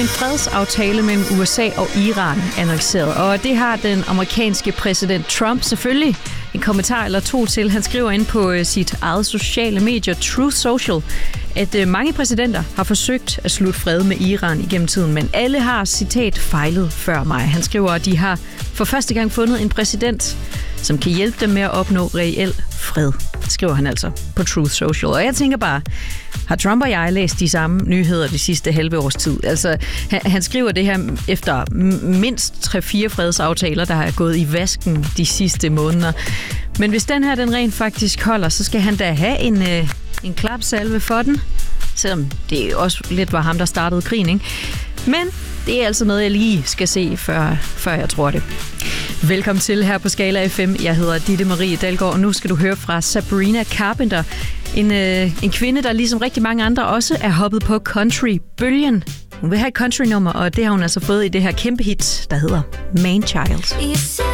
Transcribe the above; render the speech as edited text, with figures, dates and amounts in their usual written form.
en fredsaftale mellem USA og Iran annonceret. Og det har den amerikanske præsident Trump selvfølgelig en kommentar eller to til. Han skriver ind på sit eget sociale medier Truth Social, at mange præsidenter har forsøgt at slutte fred med Iran igennem tiden, men alle har, citat, fejlet før mig. Han skriver, at de har for første gang fundet en præsident, som kan hjælpe dem med at opnå reel fred, skriver han altså på Truth Social. Og jeg tænker bare, har Trump og jeg læst de samme nyheder de sidste halve års tid? Altså, han skriver det her efter mindst 3-4 fredsaftaler, der har gået i vasken de sidste måneder. Men hvis den her, den rent faktisk holder, så skal han da have en klapsalve for den. Selvom det også lidt var ham, der startede krigen, ikke? Men det er altså noget, jeg lige skal se, før jeg tror det. Velkommen til her på Skala FM. Jeg hedder Ditte Marie Dalgaard, og nu skal du høre fra Sabrina Carpenter. En kvinde, der ligesom rigtig mange andre også er hoppet på country-bølgen. Hun vil have et country-nummer, og det har hun altså fået i det her kæmpe hit, der hedder Man Child.